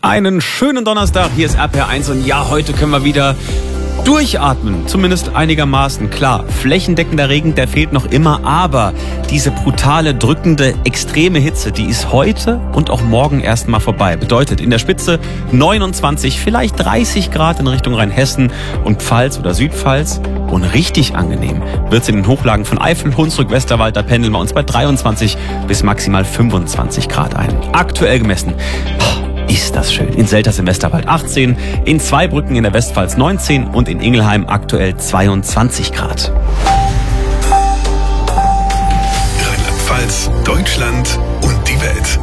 Einen schönen Donnerstag, hier ist RPR1 und ja, heute können wir wieder durchatmen, zumindest einigermaßen. Klar, flächendeckender Regen, der fehlt noch immer, aber diese brutale, drückende, extreme Hitze, die ist heute und auch morgen erstmal vorbei. Bedeutet in der Spitze 29, vielleicht 30 Grad in Richtung Rheinhessen und Pfalz oder Südpfalz. Und richtig angenehm wird es in den Hochlagen von Eifel, Hunsrück, Westerwald. Da pendeln wir uns bei 23 bis maximal 25 Grad ein. Aktuell gemessen. Ist das schön. In Selters im Westerwald 18, in Zweibrücken in der Westpfalz 19 und in Ingelheim aktuell 22 Grad. Rheinland-Pfalz, Deutschland und die Welt.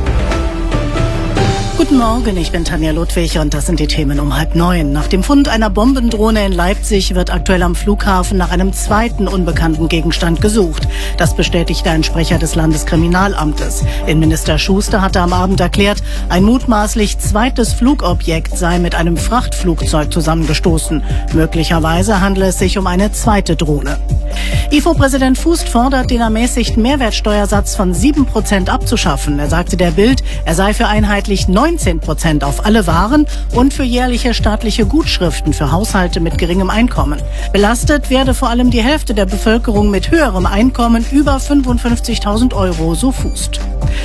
Guten Morgen, ich bin Tanja Ludwig und das sind die Themen um 8:30. Nach dem Fund einer Bombendrohne in Leipzig wird aktuell am Flughafen nach einem zweiten unbekannten Gegenstand gesucht. Das bestätigte ein Sprecher des Landeskriminalamtes. Innenminister Schuster hatte am Abend erklärt, ein mutmaßlich zweites Flugobjekt sei mit einem Frachtflugzeug zusammengestoßen. Möglicherweise handele es sich um eine zweite Drohne. IFO-Präsident Fußt fordert, den ermäßigten Mehrwertsteuersatz von 7% abzuschaffen. Er sagte der Bild, er sei für einheitlich 19% auf alle Waren und für jährliche staatliche Gutschriften für Haushalte mit geringem Einkommen. Belastet werde vor allem die Hälfte der Bevölkerung mit höherem Einkommen über 55.000 Euro, so Fußt.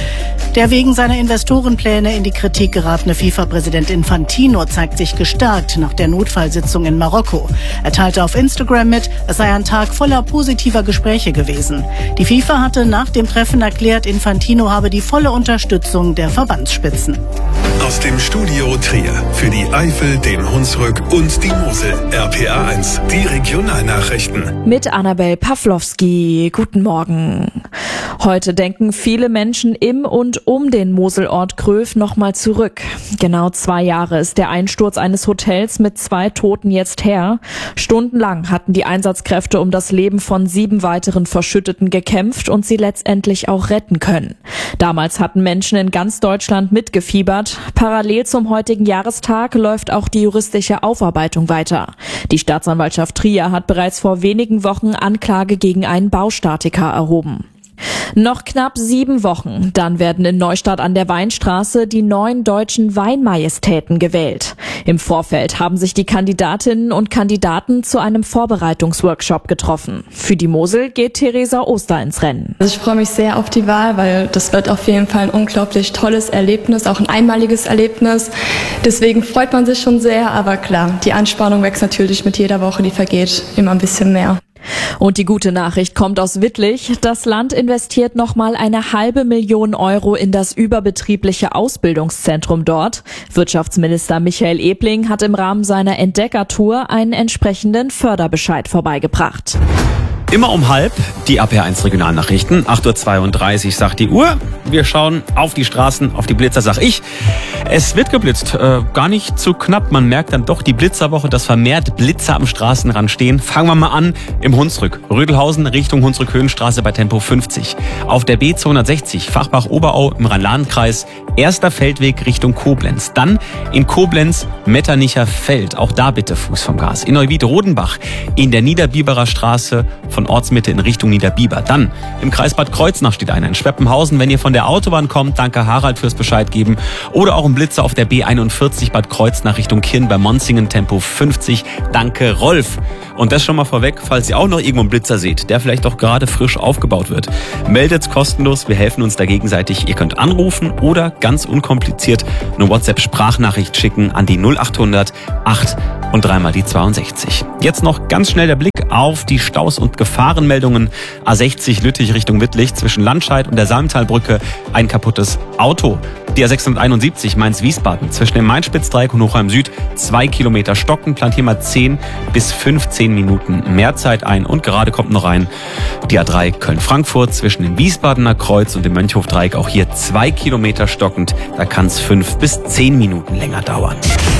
Der wegen seiner Investorenpläne in die Kritik geratene FIFA-Präsident Infantino zeigt sich gestärkt nach der Notfallsitzung in Marokko. Er teilte auf Instagram mit, es sei ein Tag voller positiver Gespräche gewesen. Die FIFA hatte nach dem Treffen erklärt, Infantino habe die volle Unterstützung der Verbandsspitzen. Aus dem Studio Trier für die Eifel, den Hunsrück und die Mosel. RPR1, die Regionalnachrichten. Mit Annabel Pawlowski. Guten Morgen. Heute denken viele Menschen im und um den Moselort Gröf nochmal zurück. Genau 2 Jahre ist der Einsturz eines Hotels mit 2 Toten jetzt her. Stundenlang hatten die Einsatzkräfte um das Leben von 7 weiteren Verschütteten gekämpft und sie letztendlich auch retten können. Damals hatten Menschen in ganz Deutschland mitgefiebert. Parallel zum heutigen Jahrestag läuft auch die juristische Aufarbeitung weiter. Die Staatsanwaltschaft Trier hat bereits vor wenigen Wochen Anklage gegen einen Baustatiker erhoben. Noch knapp 7 Wochen, dann werden in Neustadt an der Weinstraße die neuen deutschen Weinmajestäten gewählt. Im Vorfeld haben sich die Kandidatinnen und Kandidaten zu einem Vorbereitungsworkshop getroffen. Für die Mosel geht Theresa Oster ins Rennen. Ich freue mich sehr auf die Wahl, weil das wird auf jeden Fall ein unglaublich tolles Erlebnis, auch ein einmaliges Erlebnis. Deswegen freut man sich schon sehr, aber klar, die Anspannung wächst natürlich mit jeder Woche, die vergeht, immer ein bisschen mehr. Und die gute Nachricht kommt aus Wittlich. Das Land investiert nochmal 500.000 Euro in das überbetriebliche Ausbildungszentrum dort. Wirtschaftsminister Michael Ebling hat im Rahmen seiner Entdeckertour einen entsprechenden Förderbescheid vorbeigebracht. Immer um 12:30 die RPR1 Regionalnachrichten. 8:32 Uhr sagt die Uhr. Wir schauen auf die Straßen, auf die Blitzer, sag ich. Es wird geblitzt, gar nicht zu knapp. Man merkt dann doch die Blitzerwoche, dass vermehrt Blitzer am Straßenrand stehen. Fangen wir mal an im Hunsrück. Rödelhausen Richtung Hunsrück-Höhenstraße bei Tempo 50. Auf der B260 Fachbach-Oberau im Rhein-Lahn-Kreis. Erster Feldweg Richtung Koblenz. Dann in Koblenz Metternicher Feld. Auch da bitte Fuß vom Gas. In Neuwied-Rodenbach in der Niederbiberer Straße von Ortsmitte in Richtung Niederbiber. Dann im Kreis Bad Kreuznach steht einer in Schweppenhausen. Wenn ihr von der Autobahn kommt, danke Harald fürs Bescheid geben. Oder auch ein Blitzer auf der B41 Bad Kreuznach Richtung Kirn bei Monzingen, Tempo 50. Danke Rolf. Und das schon mal vorweg, falls ihr auch noch irgendwo einen Blitzer seht, der vielleicht auch gerade frisch aufgebaut wird. Meldet's kostenlos, wir helfen uns da gegenseitig. Ihr könnt anrufen oder ganz unkompliziert eine WhatsApp-Sprachnachricht schicken an die 0800 8 und 3 die 62. Jetzt noch ganz schnell der Blick auf die Staus und Gefahrenmeldungen. A60 Lüttich Richtung Wittlich zwischen Landscheid und der Salmtalbrücke ein kaputtes Auto. Die A671 Mainz-Wiesbaden zwischen dem Mainspitzdreieck und Hochheim Süd 2 Kilometer stocken, plant hier mal 10 bis 15 Minuten mehr Zeit ein. Und gerade kommt noch rein die A3 Köln-Frankfurt zwischen dem Wiesbadener Kreuz und dem Mönchhofdreieck, auch hier 2 Kilometer stockend. Da kann es 5 bis 10 Minuten länger dauern.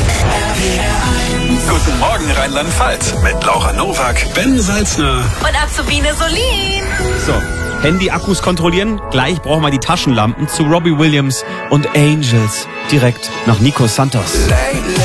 Guten Morgen Rheinland-Pfalz mit Laura Nowak, Ben Salzner und Azubine Solin. So, Handy-Akkus kontrollieren. Gleich brauchen wir die Taschenlampen zu Robbie Williams und Angels. Direkt nach Nico Santos.